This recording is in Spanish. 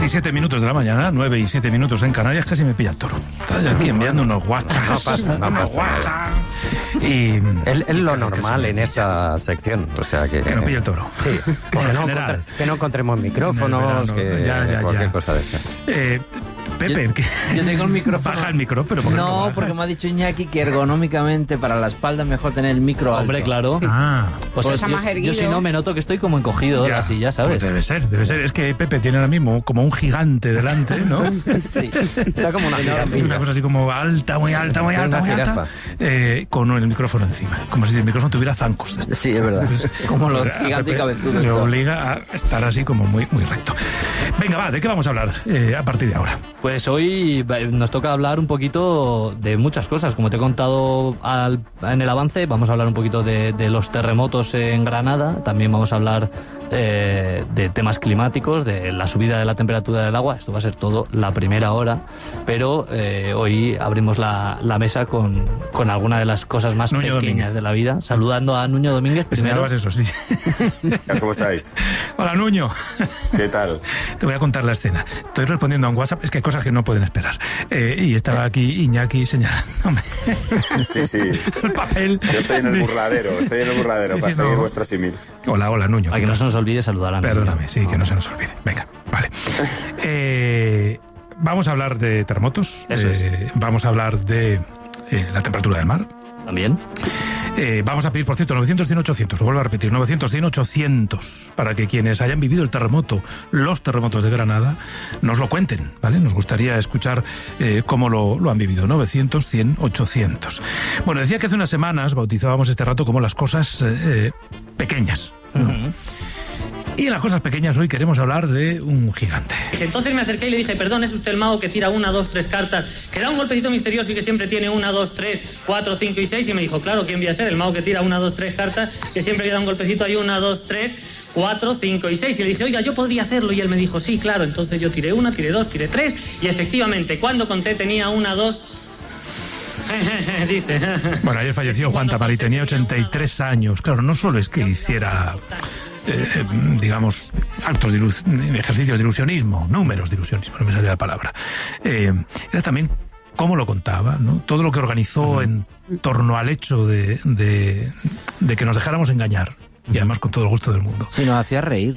9:07 de la mañana, 9:07 en Canarias, casi me pilla el toro. Está yo aquí enviando unos WhatsApp. No pasa. Y es lo normal en esta sección, o sea que no pille el toro. Sí, que no encontremos micrófonos, cualquier cosa de estas. Pepe, yo tengo el micrófono. Baja el micro, pero ¿por qué no, baja? porque me ha dicho Iñaki que ergonómicamente para la espalda es mejor tener el micro alto. Hombre, claro. Sí. Pues yo si no me noto que estoy como encogido de la silla, ¿sabes? Pues debe ser. Es que Pepe tiene ahora mismo como un gigante delante, ¿no? Sí, está como una jirafa. Es una cosa así como alta, muy alta, con el micrófono encima. Como si el micrófono tuviera zancos. Sí, es verdad. Entonces, como los gigantes cabezudos. Le obliga a estar así como muy, muy recto. Venga, va, ¿de qué vamos a hablar a partir de ahora? Pues hoy nos toca hablar un poquito de muchas cosas. Como te he contado en el avance, vamos a hablar un poquito de los terremotos en Granada. También vamos a hablar de temas climáticos, de la subida de la temperatura del agua. Esto va a ser todo la primera hora. Pero hoy abrimos la mesa con alguna de las cosas más Nuño pequeñas Domínguez. de la vida. Saludando a Nuño Domínguez primero. Eso, sí. ¿Cómo estáis? Hola, Nuño. ¿Qué tal? Te voy a contar la escena. Estoy respondiendo a un WhatsApp, es que hay cosas que no pueden esperar. Y estaba aquí Iñaki señalándome Sí. el papel. Yo estoy en el burladero para seguir vuestro símil. Hola, Nuño. A que no se nos olvide saludar a Nuño. Perdóname, sí, que no se nos olvide. Venga, vale. Vamos a hablar de terremotos. Eso es. Vamos a hablar de la temperatura del mar. También. Vamos a pedir, por cierto, 900-100-800, lo vuelvo a repetir, 900-100-800, para que quienes hayan vivido el terremoto, los terremotos de Granada, nos lo cuenten, ¿vale? Nos gustaría escuchar cómo lo han vivido, 900-100-800. Bueno, decía que hace unas semanas bautizábamos este rato como las cosas pequeñas, ¿no? Uh-huh. Y en las cosas pequeñas hoy queremos hablar de un gigante. Entonces me acerqué y le dije, perdón, ¿es usted el mago que tira 1, 2, 3 cartas, que da un golpecito misterioso y que siempre tiene 1, 2, 3, 4, 5 y 6? Y me dijo, claro, ¿quién voy a ser? El mago que tira 1, 2, 3 cartas, que siempre le da un golpecito, hay 1, 2, 3, 4, 5 y 6. Y le dije, oiga, yo podría hacerlo. Y él me dijo, sí, claro. Entonces yo tiré 1, tiré 2, tiré 3. Y efectivamente, cuando conté tenía 1, 2... dice. Bueno, ayer falleció Juan Tamari, tenía 83 años. Claro, no solo es que hiciera... digamos, ejercicios de ilusionismo, números de ilusionismo, no me salía la palabra. Era también cómo lo contaba, ¿no? Todo lo que organizó en torno al hecho de que nos dejáramos engañar. Y además con todo el gusto del mundo. Sí, nos hacía reír.